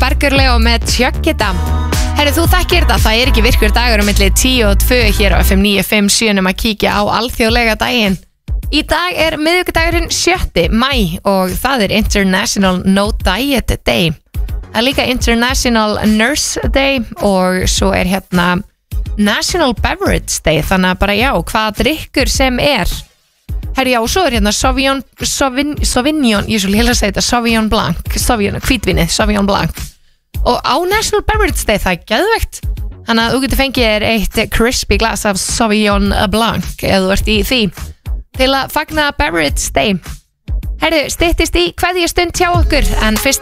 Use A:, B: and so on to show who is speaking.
A: Bergur Leó með Tjöggita. Herru, þú þekkir þetta, það ekki virkur dagur milli 10 og 2 hér á FM 957 að kíkja á alþjóðlega daginn. Í dag miðvikudagurinn 7. maí og það International No Diet Day. Það líka International Nurse Day og svo hérna National Beverage Day, þannig að bara já, hvaða drykkur sem Herru, já, og svo hérna Sauvignon, ég svo lélega að segja þetta, Sauvignon Blanc, hvítvinið, Sauvignon Blanc. Og á National Beverage Day, það geðvegt. Þannig að þú getur fengið þér eitt crispy glas af Sauvignon Blanc eða þú ert í því til að fagna Beverage Day. Herru, styttist í kveðjustund hjá okkur, en fyrst